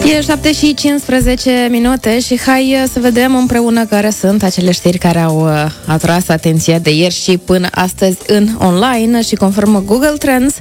E 7:15 și hai să vedem împreună care sunt acele știri care au atras atenția de ieri și până astăzi în online și conform Google Trends,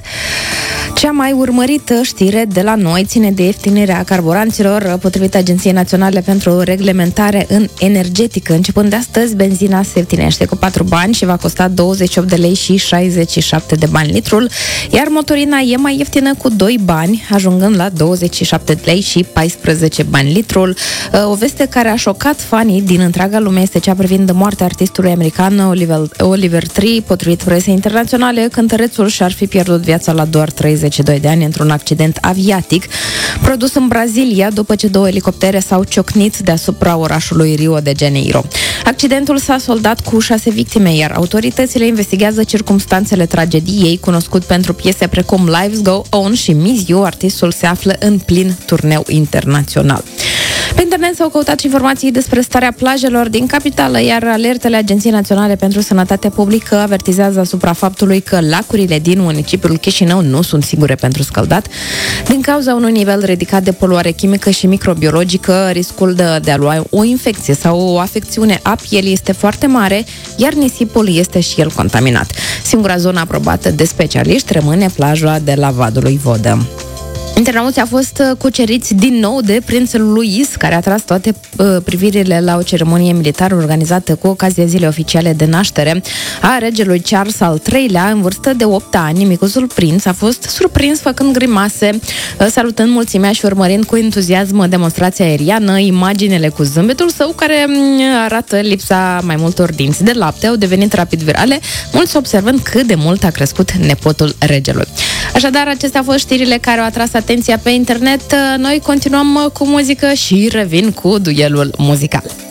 cea mai urmărită știre de la noi ține de ieftinirea carburanților. Potrivit Agenției Naționale pentru Reglementare în Energetică, începând de astăzi, benzina se ieftinește cu 4 bani și va costa 28 de lei și 67 de bani litrul, iar motorina e mai ieftină cu 2 bani, ajungând la 27 de lei și 14 bani litrul. O veste care a șocat fanii din întreaga lume este cea privind moartea artistului american Oliver Tree. Potrivit presei internaționale, cântărețul și-ar fi pierdut viața la doar 32 de ani într-un accident aviatic produs în Brazilia după ce 2 elicoptere s-au ciocnit deasupra orașului Rio de Janeiro. Accidentul s-a soldat cu 6 victime, iar autoritățile investigează circumstanțele tragediei. Cunoscut pentru piese precum Lives Go On și Miss You, artistul se află în plin turneu internațional. Pe internet s-au căutat informații despre starea plajelor din capitală, iar alertele Agenției Naționale pentru Sănătate Publică avertizează asupra faptului că lacurile din municipiul Chișinău nu sunt sigure pentru scăldat. Din cauza unui nivel ridicat de poluare chimică și microbiologică, riscul de a lua o infecție sau o afecțiune a pielii este foarte mare, iar nisipul este și el contaminat. Singura zonă aprobată de specialiști rămâne plaja de la Vadului Vodă. Internauții au fost cuceriți din nou de prințul Louis, care a tras toate privirile la o ceremonie militară organizată cu ocazia zilei oficiale de naștere a regelui Charles al III-lea. În vârstă de 8 ani, micuțul prinț a fost surprins făcând grimase, salutând mulțimea și urmărind cu entuziasm demonstrația aeriană. Imaginele cu zâmbetul său, care arată lipsa mai multor dinți de lapte, au devenit rapid virale, mulți observând cât de mult a crescut nepotul regelui. Așadar, acestea au fost știrile care au atras atenția pe internet. Noi continuăm cu muzică și revin cu duelul muzical.